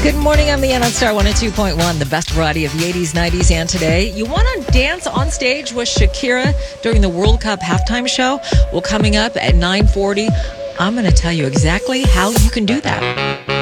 Good morning, I'm Leanne on Star 102.1, the best variety of the 80s, 90s, and today. You want to dance on stage with Shakira during the World Cup halftime show? Well, coming up at 9:40, I'm going to tell you exactly how you can do that.